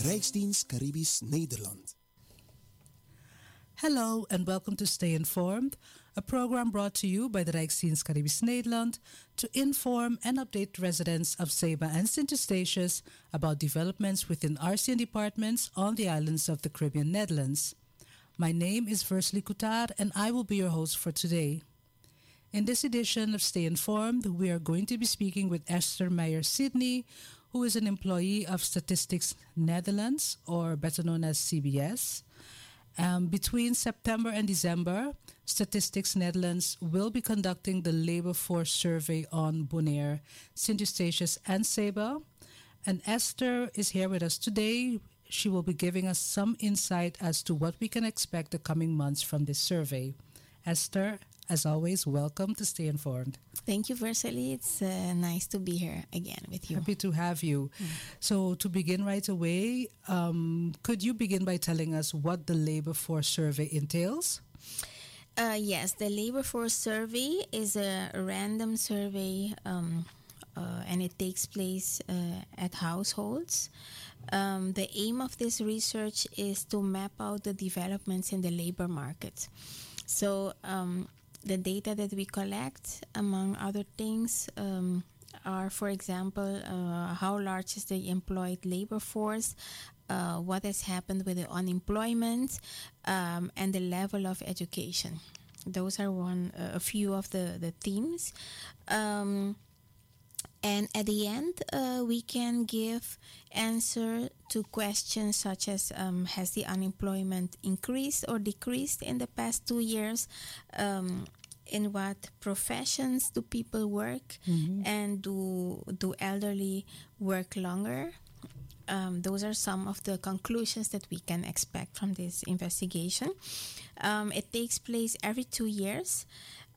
Rijksdienst Caribisch Nederland. Hello and welcome to Stay Informed, a program brought to you by the Rijksdienst Caribisch Nederland to inform and update residents of Ceiba and Sint Eustatius about developments within RCN departments on the islands of the Caribbean Netherlands. My name is Versely Coutar and I will be your host for today. In this edition of Stay Informed, we are going to be speaking with Esther Meijer-Sidney, who is an employee of Statistics Netherlands, or better known as CBS. Between September and December, Statistics Netherlands will be conducting the labor force survey on Bonaire, Sint Eustatius and Ceiba. And Esther is here with us today. She will be giving us some insight as to what we can expect the coming months from this survey. Esther, as always, welcome to Stay Informed. Thank you, Versely. It's nice to be here again with you. Happy to have you. So to begin right away, could you begin by telling us what the labor force survey entails? Yes, the labor force survey is a random survey and it takes place at households. The aim of this research is to map out the developments in the labor market. So the data that we collect, among other things, are, for example, how large is the employed labor force, what has happened with the unemployment, and the level of education. Those are a few of the themes. And at the end, we can give answer to questions such as has the unemployment increased or decreased in the past 2 years? In what professions do people work? And do elderly work longer? Those are some of the conclusions that we can expect from this investigation. It takes place every 2 years.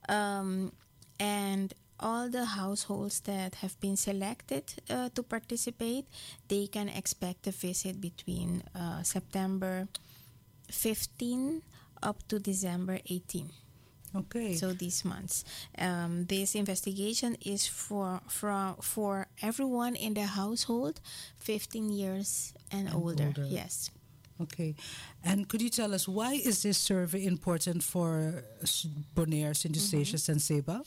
And all the households that have been selected to participate, they can expect a visit between September 15 up to December 18. Okay. So these months. This investigation is for everyone in the household 15 years and older. Yes. Okay. And could you tell us, why is this survey important for Bonaire, Sint Eustatius and Ceiba?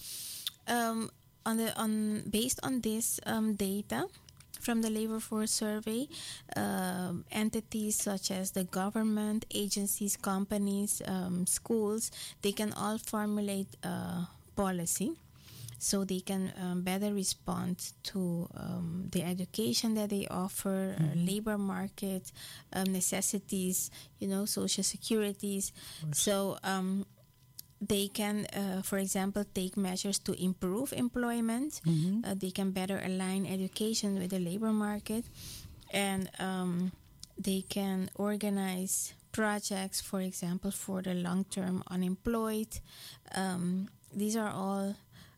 Based on this data from the labor force survey, entities such as the government, agencies, companies, schools, they can all formulate policy so they can better respond to the education that they offer, labor market, necessities, social securities. So they can, for example, take measures to improve employment. They can better align education with the labor market. And they can organize projects, for example, for the long-term unemployed. These are all,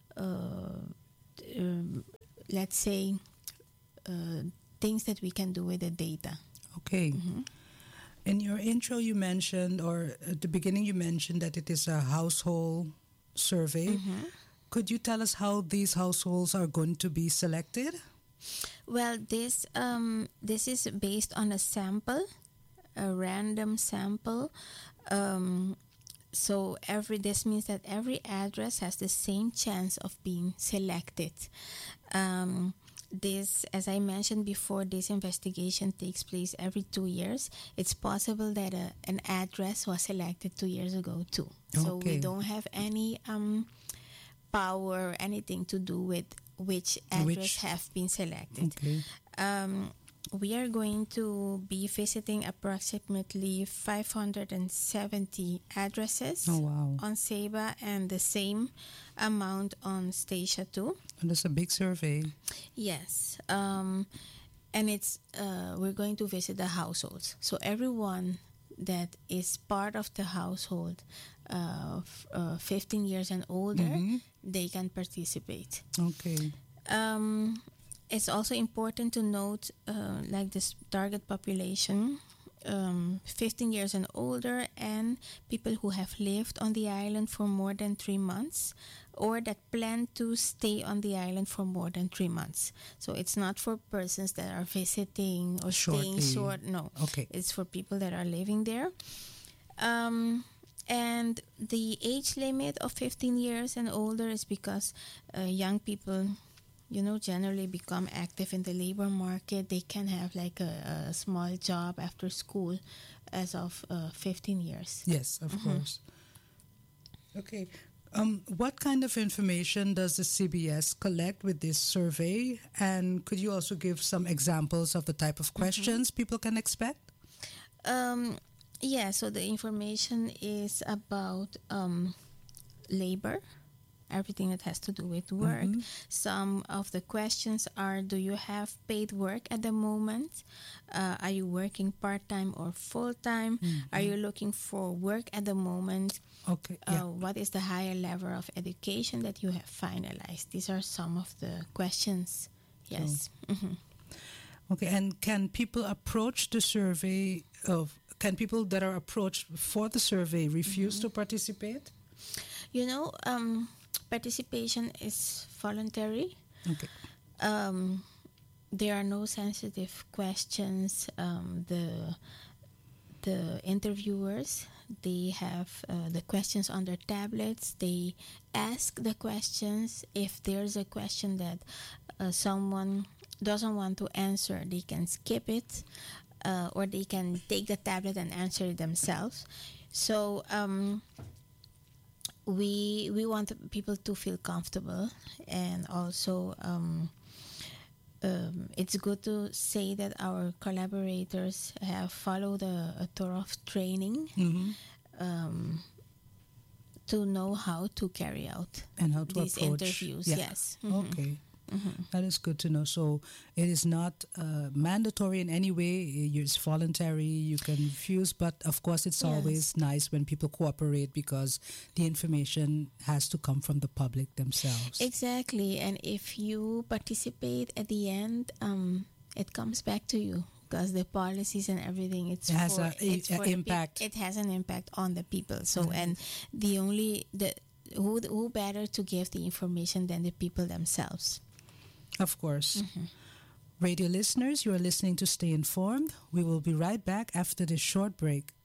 let's say, things that we can do with the data. Okay. In your intro, you mentioned, or at the beginning, you mentioned that it is a household survey. Could you tell us how these households are going to be selected? Well, this is based on a sample, a random sample. So this means that every address has the same chance of being selected. This, as I mentioned before, this investigation takes place every 2 years. It's possible that an address was selected 2 years ago too. So we don't have any power or anything to do with which address have been selected. Okay. We are going to be visiting approximately 570 addresses on Ceiba and the same amount on Statia too. And that's a big survey. Yes. And it's we're going to visit the households. So everyone that is part of the household 15 years and older, they can participate. Okay. It's also important to note, like this target population, 15 years and older, and people who have lived on the island for more than 3 months, or that plan to stay on the island for more than 3 months. So it's not for persons that are visiting or staying short. No. Okay. It's for people that are living there. And the age limit of 15 years and older is because young people, generally become active in the labor market. They can have like a small job after school as of 15 years. Yes, of course. Okay. What kind of information does the CBS collect with this survey? And could you also give some examples of the type of questions people can expect? Yeah, so the information is about labor, everything that has to do with work. Some of the questions are, do you have paid work at the moment? Are you working part-time or full-time? Are you looking for work at the moment? Okay. What is the higher level of education that you have finalized? These are some of the questions. Yes. Okay, and can people approach the survey can people that are approached for the survey refuse to participate? Participation is voluntary. Okay. There are no sensitive questions. The interviewers, they have the questions on their tablets. They ask the questions. If there's a question that someone doesn't want to answer, they can skip it, or they can take the tablet and answer it themselves. So we want people to feel comfortable, and also it's good to say that our collaborators have followed a thorough training to know how to carry out and how to these approach interviews. Yes. Okay. That is good to know. So it is not mandatory in any way. It's voluntary. You can refuse, but of course it's always nice when people cooperate, because the information has to come from the public themselves. Exactly. And if you participate at the end, it comes back to you, because the policies and everything, it has an impact. It has an impact on the people. So and who better to give the information than the people themselves? Of course. Radio listeners, you are listening to Stay Informed. We will be right back after this short break.